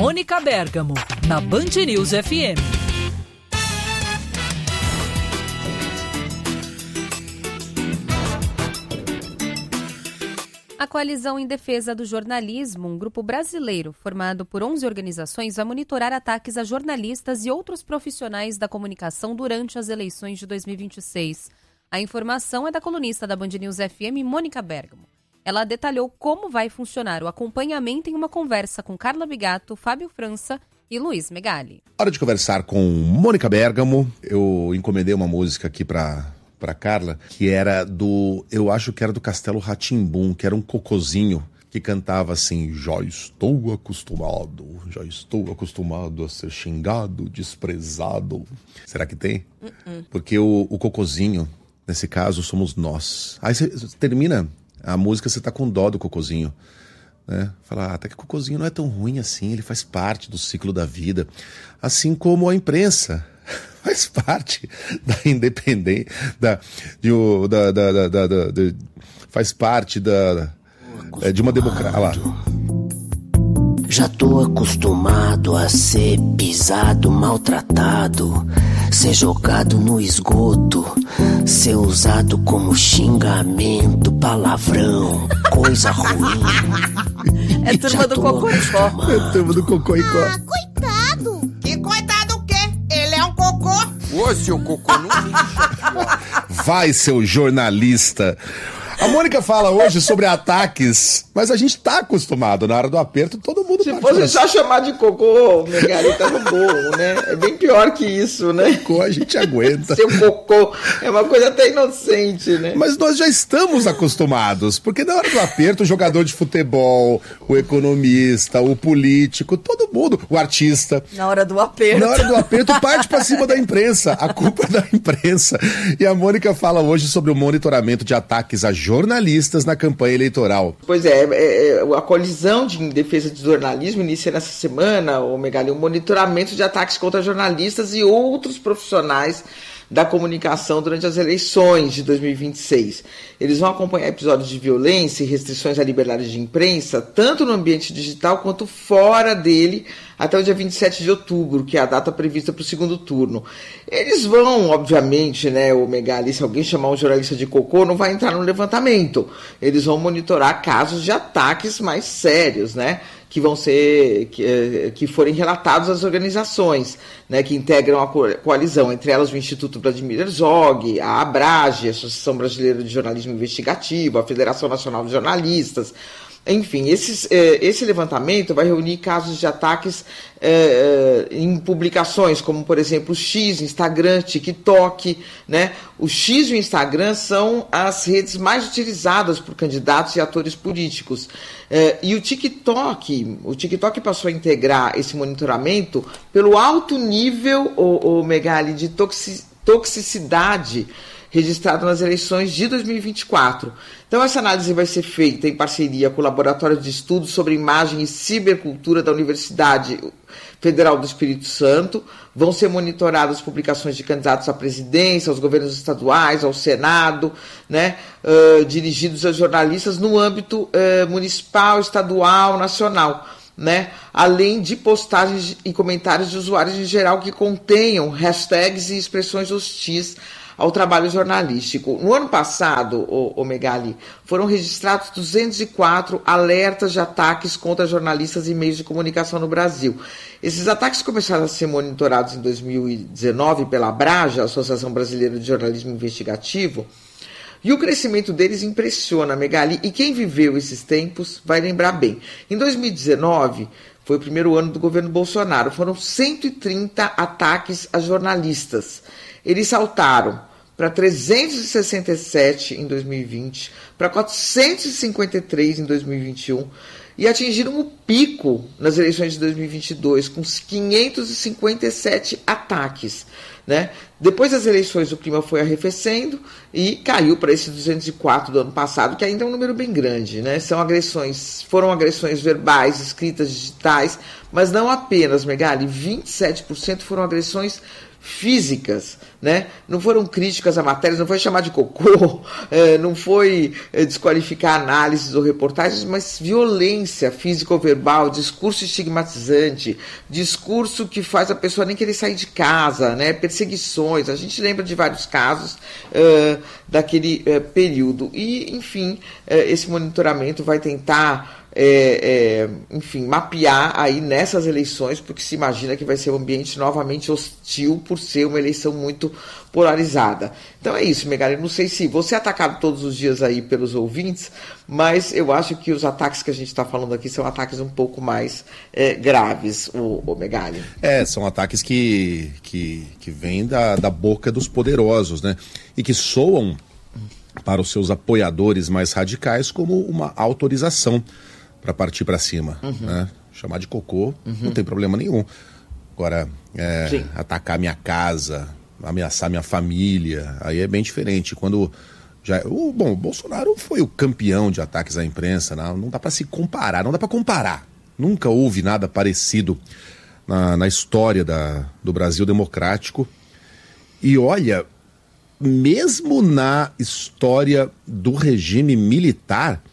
Mônica Bergamo, na Band News FM. A Coalizão em Defesa do Jornalismo, um grupo brasileiro formado por 11 organizações, vai monitorar ataques a jornalistas e outros profissionais da comunicação durante as eleições de 2026. A informação é da colunista da Band News FM, Mônica Bergamo. Ela detalhou como vai funcionar o acompanhamento em uma conversa com Carla Bigato, Fábio França e Luiz Megali. Hora de conversar com Mônica Bergamo. Eu encomendei uma música aqui para Carla, que era eu acho que era do Castelo Rá-Tim-Bum, que era um cocozinho que cantava assim: já estou acostumado a ser xingado, desprezado. Será que tem? Porque o cocozinho, nesse caso, somos nós. Aí você termina a música, você tá com dó do cocozinho, né? Fala, até que o cocozinho não é tão ruim assim, ele faz parte do ciclo da vida, assim como a imprensa faz parte da independência, faz parte de uma democracia. Já tô acostumado a ser pisado, maltratado, ser jogado no esgoto, ser usado como xingamento, palavrão, coisa ruim. É turma do Cocoricó. É turma do Cocoricó. Ah, coitado! Que coitado o quê? Ele é um cocô? Ô, seu cocô, não lixa. Vai, seu jornalista. A Mônica fala hoje sobre ataques, mas a gente tá acostumado. Na hora do aperto, todo mundo... Se fosse só chamar de cocô, Megali, tá no bolo, né? É bem pior que isso, né? Cocô a gente aguenta. Seu cocô é uma coisa até inocente, né? Mas nós já estamos acostumados, porque na hora do aperto, o jogador de futebol, o economista, o político, todo mundo, o artista... Na hora do aperto, parte pra cima da imprensa. A culpa é da imprensa. E a Mônica fala hoje sobre o monitoramento de ataques a jornalistas na campanha eleitoral. Pois é, a Coalizão de Defesa do Jornalismo inicia nessa semana, Megali, um monitoramento de ataques contra jornalistas e outros profissionais da comunicação durante as eleições de 2026. Eles vão acompanhar episódios de violência e restrições à liberdade de imprensa, tanto no ambiente digital quanto fora dele, até o dia 27 de outubro, que é a data prevista para o segundo turno. Eles vão, obviamente, né, o Megali, se alguém chamar um jornalista de cocô, não vai entrar no levantamento. Eles vão monitorar casos de ataques mais sérios, né, que vão ser, que forem relatados às organizações, né, que integram a coalizão, entre elas o Instituto Vladimir Herzog, a ABRAGE, a Associação Brasileira de Jornalismo Investigativo, a Federação Nacional de Jornalistas. Enfim, esse levantamento vai reunir casos de ataques em publicações, como, por exemplo, o X, Instagram, TikTok, né? O X e o Instagram são as redes mais utilizadas por candidatos e atores políticos. E o TikTok passou a integrar esse monitoramento pelo alto nível, Megali, de toxicidade registrado nas eleições de 2024. Então, essa análise vai ser feita em parceria com o Laboratório de Estudos sobre Imagem e Cibercultura da Universidade Federal do Espírito Santo. Vão ser monitoradas publicações de candidatos à presidência, aos governos estaduais, ao Senado, né, dirigidos a jornalistas no âmbito municipal, estadual, nacional, né, além de postagens e comentários de usuários em geral que contenham hashtags e expressões hostis ao trabalho jornalístico. No ano passado, Megali, foram registrados 204 alertas de ataques contra jornalistas e meios de comunicação no Brasil. Esses ataques começaram a ser monitorados em 2019 pela ABRAGE, a Associação Brasileira de Jornalismo Investigativo, e o crescimento deles impressiona, Megali, e quem viveu esses tempos vai lembrar bem. Em 2019, foi o primeiro ano do governo Bolsonaro, foram 130 ataques a jornalistas. Eles saltaram para 367 em 2020, para 453 em 2021 e atingiram o pico nas eleições de 2022, com 557 ataques, né? Depois das eleições, o clima foi arrefecendo e caiu para esse 204 do ano passado, que ainda é um número bem grande, né? Foram agressões verbais, escritas, digitais, mas não apenas, Megali, 27% foram agressões físicas, né? Não foram críticas a matérias, não foi chamar de cocô, não foi desqualificar análises ou reportagens, mas violência física ou verbal, discurso estigmatizante, discurso que faz a pessoa nem querer sair de casa, né? Perseguições, a gente lembra de vários casos daquele período. E, enfim, esse monitoramento vai tentar enfim, mapear aí nessas eleições, porque se imagina que vai ser um ambiente novamente hostil por ser uma eleição muito polarizada. Então é isso, Megali, não sei se você é atacado todos os dias aí pelos ouvintes, mas eu acho que os ataques que a gente está falando aqui são ataques um pouco mais graves, o Megali. São ataques que vêm da boca dos poderosos, né? E que soam para os seus apoiadores mais radicais como uma autorização para partir para cima, né? Chamar de cocô, não tem problema nenhum. Agora, atacar minha casa, ameaçar minha família, aí é bem diferente. Quando o Bolsonaro foi o campeão de ataques à imprensa, não dá para se comparar, não dá para comparar. Nunca houve nada parecido na história do Brasil democrático. E olha, mesmo na história do regime militar,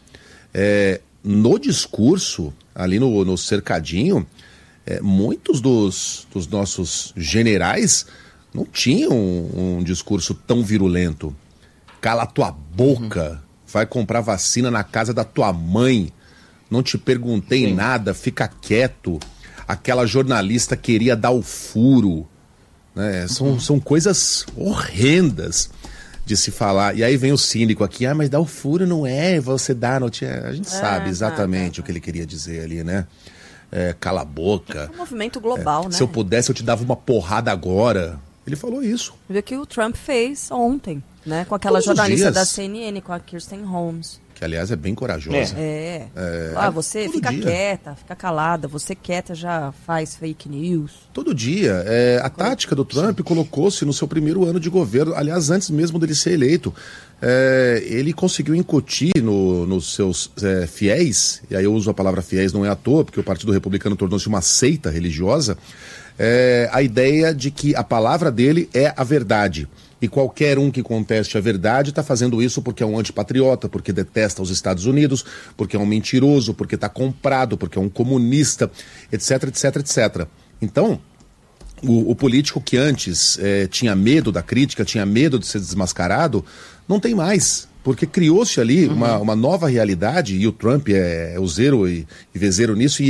no discurso, ali no cercadinho, muitos dos nossos generais não tinham um discurso tão virulento. Cala tua boca, vai comprar vacina na casa da tua mãe, não te perguntei nada, fica quieto. Aquela jornalista queria dar o furo, né? São coisas horrendas de se falar. E aí vem o cínico aqui, mas dar o furo não você dá a notícia. A gente sabe exatamente o que ele queria dizer ali, né? Cala a boca. É um movimento global, né? Se eu pudesse, eu te dava uma porrada agora. Ele falou isso. Viu que o Trump fez ontem, né? Com aquela jornalista da CNN, com a Kirsten Holmes. Que, aliás, é bem corajosa. Você fica quieta, fica calada. Você quieta já faz fake news. Todo dia. A tática do Trump colocou-se no seu primeiro ano de governo, aliás, antes mesmo dele ser eleito. Ele conseguiu incutir nos seus fiéis, e aí eu uso a palavra fiéis não é à toa, porque o Partido Republicano tornou-se uma seita religiosa, a ideia de que a palavra dele é a verdade. E qualquer um que conteste a verdade está fazendo isso porque é um antipatriota, porque detesta os Estados Unidos, porque é um mentiroso, porque está comprado, porque é um comunista, etc, etc, etc. Então, o político que antes tinha medo da crítica, tinha medo de ser desmascarado, não tem mais. Porque criou-se ali uma nova realidade, e o Trump é useiro e vezeiro nisso,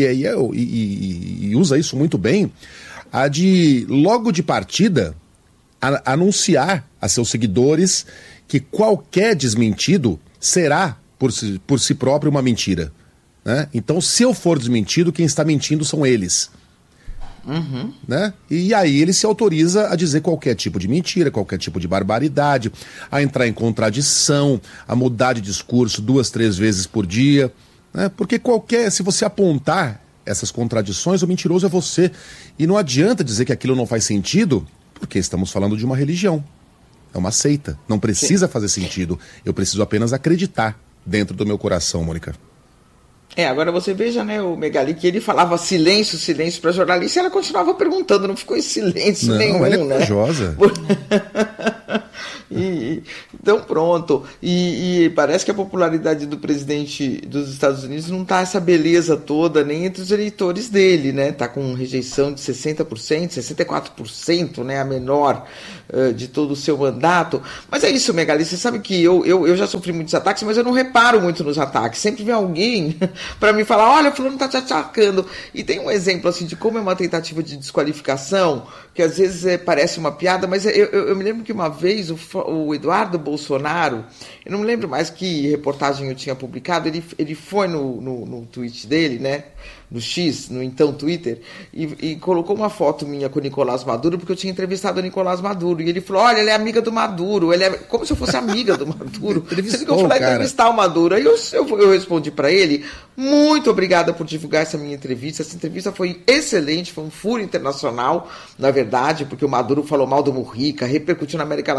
e usa isso muito bem, a de, logo de partida, anunciar a seus seguidores que qualquer desmentido será, por si próprio, uma mentira, né? Então, se eu for desmentido, quem está mentindo são eles. Né? E aí ele se autoriza a dizer qualquer tipo de mentira, qualquer tipo de barbaridade, a entrar em contradição, a mudar de discurso 2, 3 vezes por dia, né? Porque se você apontar essas contradições, o mentiroso é você. E não adianta dizer que aquilo não faz sentido, porque estamos falando de uma religião. É uma seita. Não precisa fazer sentido. Eu preciso apenas acreditar dentro do meu coração, Mônica. Agora você veja, né, o Megali, que ele falava silêncio, silêncio para jornalista, e ela continuava perguntando, não ficou em silêncio nenhum, ela é né? corajosa. Então pronto, e parece que a popularidade do presidente dos Estados Unidos não está essa beleza toda nem entre os eleitores dele, né? Está com rejeição de 60%, 64%, né? A menor de todo o seu mandato. Mas é isso, Megali, você sabe que eu já sofri muitos ataques, mas eu não reparo muito nos ataques. Sempre vem alguém para me falar, olha, o fulano está te atacando. E tem um exemplo assim de como é uma tentativa de desqualificação, que às vezes parece uma piada, mas eu me lembro que uma vez o Eduardo Bolsonaro, eu não me lembro mais que reportagem eu tinha publicado, ele foi no tweet dele, né, no X, no então Twitter, e colocou uma foto minha com o Nicolás Maduro, porque eu tinha entrevistado o Nicolás Maduro, e ele falou, olha, ele é amiga do Maduro, ele é como se eu fosse amiga do Maduro, sendo que eu fui lá entrevistar o Maduro. Aí eu respondi para ele, muito obrigada por divulgar essa minha entrevista, essa entrevista foi excelente, foi um furo internacional, na verdade, porque o Maduro falou mal do Mujica, repercutiu na América Latina inteira,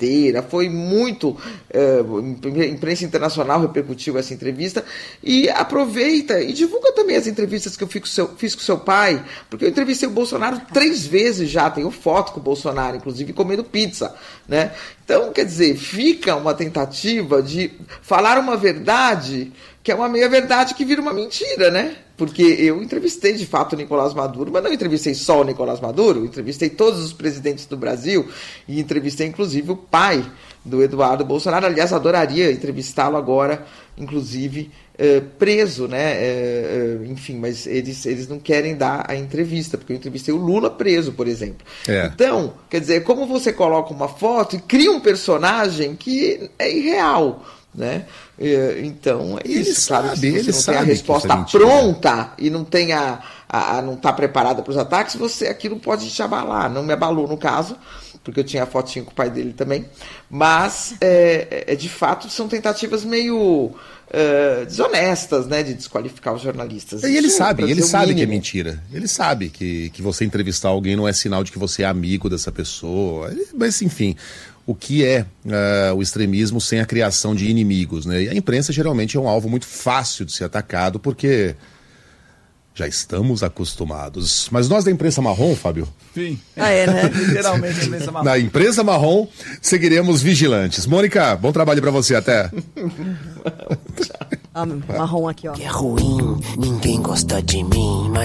inteira, foi muito... imprensa internacional repercutiu essa entrevista, e aproveita e divulga também as entrevistas que eu fiz com seu pai, porque eu entrevistei o Bolsonaro 3 vezes já, tenho foto com o Bolsonaro, inclusive comendo pizza, né? Então, quer dizer, fica uma tentativa de falar uma verdade que é uma meia-verdade que vira uma mentira, né? Porque eu entrevistei, de fato, o Nicolás Maduro, mas não entrevistei só o Nicolás Maduro, entrevistei todos os presidentes do Brasil e entrevistei, inclusive, o pai do Eduardo Bolsonaro. Aliás, adoraria entrevistá-lo agora, inclusive, preso, né? Enfim, mas eles não querem dar a entrevista, porque eu entrevistei o Lula preso, por exemplo. Então, quer dizer, como você coloca uma foto e cria um personagem que é irreal, né? Então é isso, claro, que se você não tem a resposta pronta e não tem não está preparada para os ataques, aquilo pode te abalar. Não me abalou no caso, porque eu tinha a fotinha com o pai dele também, mas de fato são tentativas meio desonestas, né, de desqualificar os jornalistas. E ele sabe que é mentira. Ele sabe que você entrevistar alguém não é sinal de que você é amigo dessa pessoa. Mas enfim, o que é o extremismo sem a criação de inimigos, né? E a imprensa geralmente é um alvo muito fácil de ser atacado, porque já estamos acostumados. Mas nós da imprensa marrom, Fábio... Sim. Né? Literalmente a imprensa marrom. Na imprensa marrom, seguiremos vigilantes. Mônica, bom trabalho pra você, até. Marrom aqui, ó. Que é ruim, ninguém gosta de mim, mas